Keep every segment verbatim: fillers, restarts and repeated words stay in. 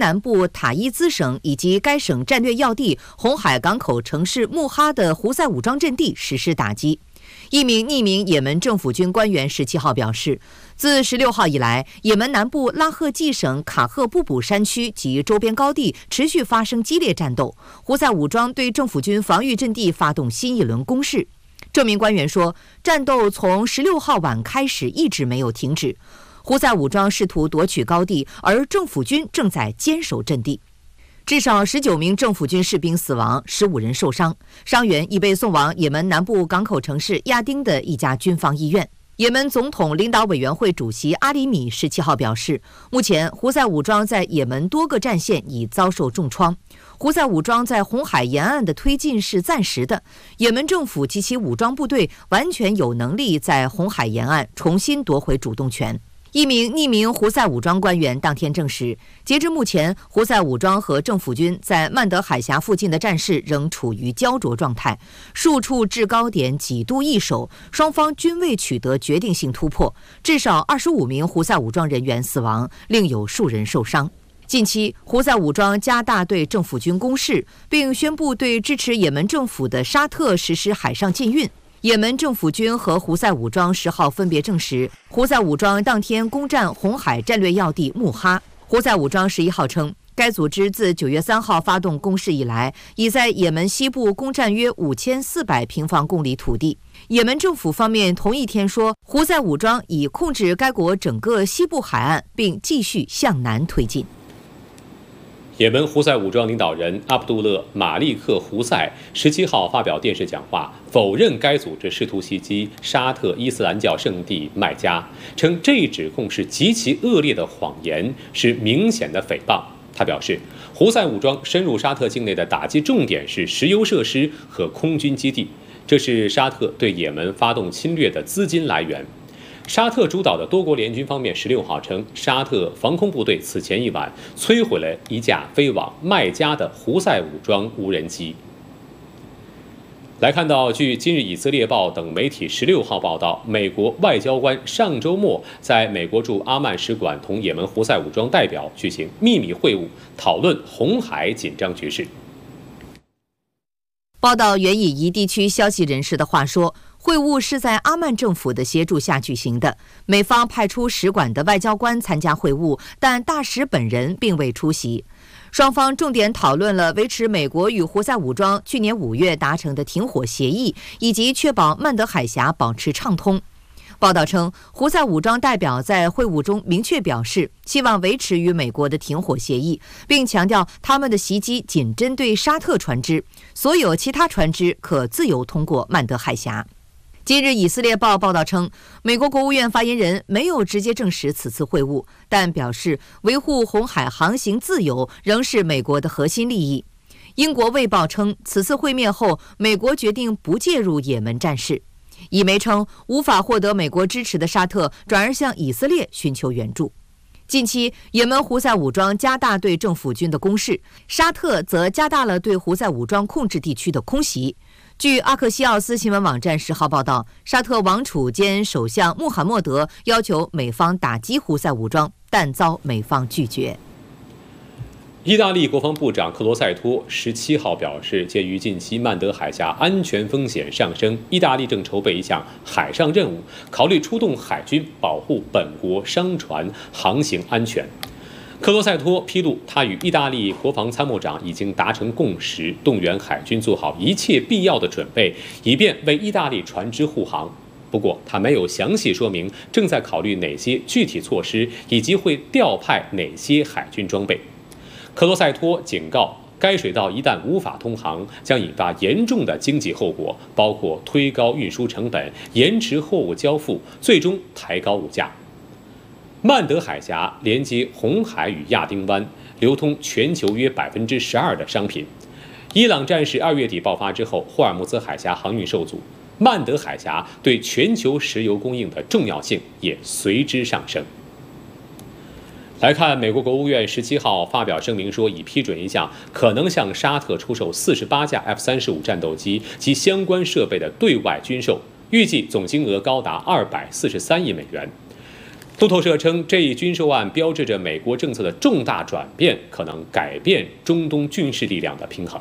南部塔伊兹省以及该省战略要地红海港口城市穆哈的胡塞武装阵地实施打击。一名匿名也门政府军官员十七号表示，自十六号以来，也门南部拉赫季省卡赫布卜山区及周边高地持续发生激烈战斗，胡塞武装对政府军防御阵地发动新一轮攻势。这名官员说，战斗从十六号晚开始一直没有停止，胡塞武装试图夺取高地，而政府军正在坚守阵地。至少十九名政府军士兵死亡，十五人受伤，伤员已被送往也门南部港口城市亚丁的一家军方医院。也门总统领导委员会主席阿里米十七号表示，目前胡塞武装在也门多个战线已遭受重创，胡塞武装在红海沿岸的推进是暂时的，也门政府及其武装部队完全有能力在红海沿岸重新夺回主动权。一名匿名胡塞武装官员当天证实，截至目前，胡塞武装和政府军在曼德海峡附近的战事仍处于焦灼状态，数处制高点几度易手，双方均未取得决定性突破，至少二十五名胡塞武装人员死亡，另有数人受伤。近期，胡塞武装加大对政府军攻势，并宣布对支持也门政府的沙特实施海上禁运。也门政府军和胡塞武装十号分别证实，胡塞武装当天攻占红海战略要地穆哈。胡塞武装十一号称，该组织自九月三号发动攻势以来，已在也门西部攻占约五千四百平方公里土地。也门政府方面同一天说，胡塞武装已控制该国整个西部海岸，并继续向南推进。 也门胡塞武装领导人阿卜杜勒·马利克·胡塞十七号发表电视讲话，否认该组织试图袭击沙特伊斯兰教圣地麦加，称这一指控是极其恶劣的谎言，是明显的诽谤。他表示，胡塞武装深入沙特境内的打击重点是石油设施和空军基地，这是沙特对也门发动侵略的资金来源。沙特主导的多国联军方面十六号称，沙特防空部队此前一晚摧毁了一架飞往麦加的胡塞武装无人机。来看到，据今日以色列报等媒体十六号报道，美国外交官上周末在美国驻阿曼使馆同也门胡塞武装代表举行秘密会晤，讨论红海紧张局势。 报道援引一地区消息人士的话说，会晤是在阿曼政府的协助下举行的，美方派出使馆的外交官参加会晤，但大使本人并未出席。双方重点讨论了维持美国与胡塞武装去年五月达成的停火协议，以及确保曼德海峡保持畅通。报道称，胡塞武装代表在会晤中明确表示，希望维持与美国的停火协议，并强调他们的袭击仅针对沙特船只，所有其他船只可自由通过曼德海峡。今日以色列报报道称，美国国务院发言人没有直接证实此次会晤，但表示维护红海航行自由仍是美国的核心利益。英国卫报称，此次会面后，美国决定不介入也门战事。以媒称，无法获得美国支持的沙特转而向以色列寻求援助。近期，也门胡塞武装加大对政府军的攻势，沙特则加大了对胡塞武装控制地区的空袭。据阿克西奥斯新闻网站十号报道，沙特王储兼首相穆罕默德要求美方打击胡塞武装，但遭美方拒绝。 意大利国防部长克罗塞托十七号表示，鉴于近期曼德海峡安全风险上升，意大利正筹备一项海上任务，考虑出动海军保护本国商船航行安全。克罗塞托披露，他与意大利国防参谋长已经达成共识，动员海军做好一切必要的准备，以便为意大利船只护航。不过，他没有详细说明正在考虑哪些具体措施，以及会调派哪些海军装备。克罗塞托警告，该水道一旦无法通航，将引发严重的经济后果，包括推高运输成本、延迟货物交付，最终抬高物价。曼德海峡连接红海与亚丁湾，流通全球约百分之十二的商品。伊朗战事二月底爆发之后，霍尔木兹海峡航运受阻，曼德海峡对全球石油供应的重要性也随之上升。来看，美国国务院十七号发表声明说，已批准一项可能向沙特出售四十八架 F 三十五战斗机及相关设备的对外军售，预计总金额高达二百四十三亿美元。 路透社称，这一军售案标志着美国政策的重大转变，可能改变中东军事力量的平衡。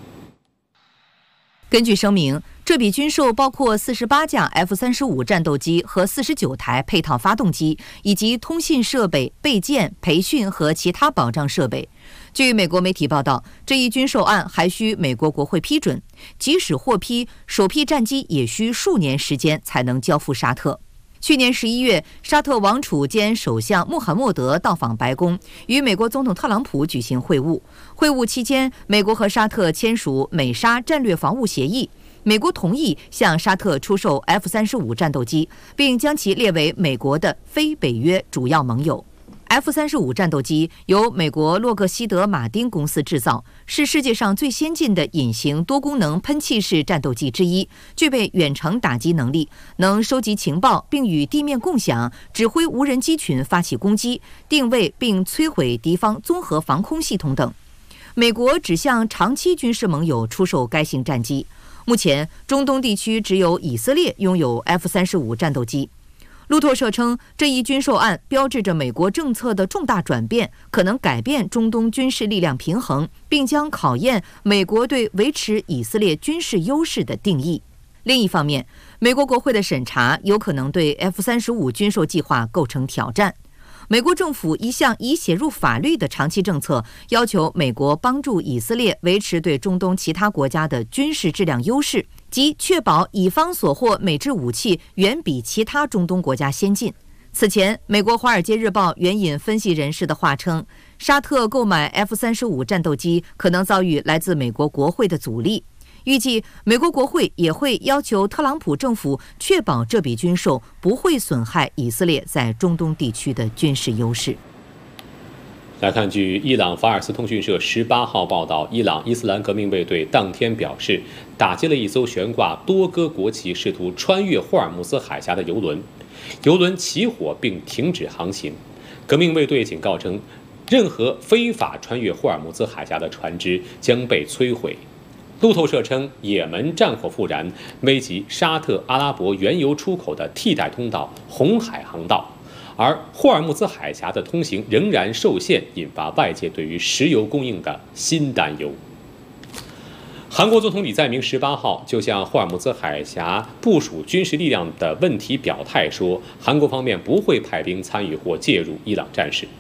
根据声明，这笔军售包括四十八架 F 三十五 战斗机和四十九台配套发动机，以及通信设备、备件、培训和其他保障设备。据美国媒体报道，这一军售案还需美国国会批准，即使获批，首批战机也需数年时间才能交付沙特。去年十一月，沙特王储兼首相穆罕默德到访白宫，与美国总统特朗普举行会晤。会晤期间，美国和沙特签署美沙战略防务协议，美国同意向沙特出售 F 三十五 战斗机，并将其列为美国的非北约主要盟友。F 三十五 战斗机由美国洛克希德马丁公司制造，是世界上最先进的隐形多功能喷气式战斗机之一，具备远程打击能力，能收集情报并与地面共享，指挥无人机群发起攻击、定位并摧毁敌方综合防空系统等。美国只向长期军事盟友出售该型战机。目前，中东地区只有以色列拥有 F 三十五 战斗机。路透社称，这一军售案标志着美国政策的重大转变，可能改变中东军事力量平衡，并将考验美国对维持以色列军事优势的定义。另一方面，美国国会的审查有可能对 F 三十五 军售计划构成挑战。美国政府一向已写入法律的长期政策，要求美国帮助以色列维持对中东其他国家的军事质量优势，即确保以方所获美制武器远比其他中东国家先进。此前，美国《华尔街日报》援引分析人士的话称，沙特购买 F 三十五 战斗机可能遭遇来自美国国会的阻力。预计美国国会也会要求特朗普政府确保这笔军售不会损害以色列在中东地区的军事优势。 来看，据伊朗法尔斯通讯社十八号报道，伊朗伊斯兰革命卫队当天表示，打击了一艘悬挂多个国旗、试图穿越霍尔木兹海峡的油轮，油轮起火并停止航行。革命卫队警告称，任何非法穿越霍尔木兹海峡的船只将被摧毁。路透社称，也门战火复燃，危及沙特阿拉伯原油出口的替代通道红海航道，而霍尔木兹海峡的通行仍然受限，引发外界对于石油供应的新担忧。韩国总统李在明十八号就向霍尔木兹海峡部署军事力量的问题表态说，韩国方面不会派兵参与或介入伊朗战事。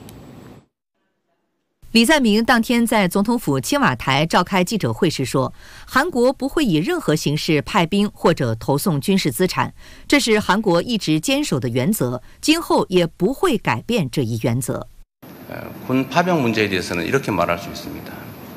李在明当天在总统府青瓦台召开记者会时说，韩国不会以任何形式派兵或者投送军事资产，这是韩国一直坚守的原则，今后也不会改变这一原则。 군 파병 문제에 대해서는 이렇게 말할 수 있습니다.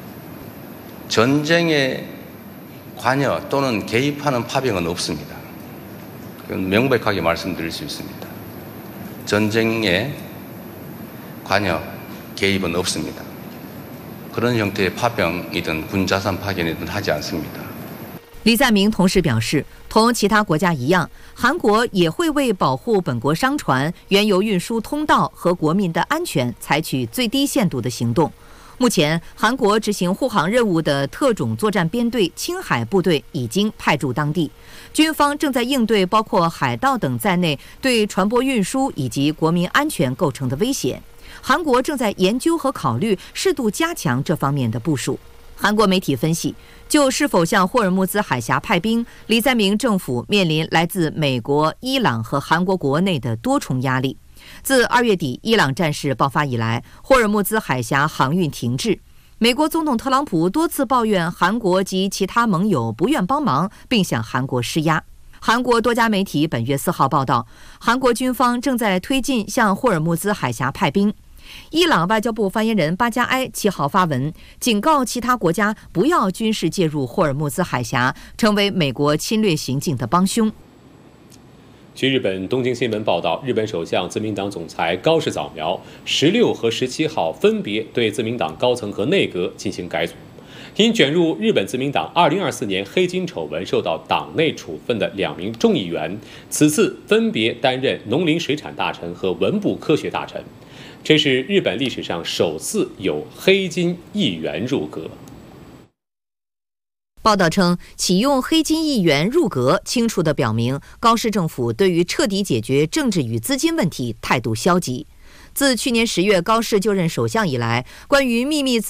전쟁에 관여 또는 개입하는 파병은 없습니다. 그건 명백하게 말씀드릴 수 있습니다. 전쟁에 관여 개입은 없습니다. 그런 형태의 파병이든 군자산 파견이든 하지 않습니다. 李在明同时表示，同其他国家一样，韩国也会为保护本国商船、原油运输通道和国民的安全采取最低限度的行动。目前，韩国执行护航任务的特种作战编队青海部队已经派驻当地，军方正在应对包括海盗等在内对船舶运输以及国民安全构成的威胁。韩国正在研究和考虑适度加强这方面的部署。韩国媒体分析，就是否向霍尔木兹海峡派兵，李在明政府面临来自美国、伊朗和韩国国内的多重压力。自二月底伊朗战事爆发以来，霍尔木兹海峡航运停滞。美国总统特朗普多次抱怨韩国及其他盟友不愿帮忙，并向韩国施压。韩国多家媒体本月四号报道，韩国军方正在推进向霍尔木兹海峡派兵。伊朗外交部发言人巴加埃七号发文，警告其他国家不要军事介入霍尔木兹海峡，成为美国侵略行径的帮凶。 据日本东京新闻报道，日本首相自民党总裁高市早苗十六和十七号分别对自民党高层和内阁进行改组。因卷入日本自民党二零二四年黑金丑闻受到党内处分的两名众议员，此次分别担任农林水产大臣和文部科学大臣。这是日本历史上首次有黑金议员入阁。 报道称，启用黑金议员入阁，清楚地表明高市政府对于彻底解决政治与资金问题态度消极。自去年十月高市就任首相以来，关于秘密资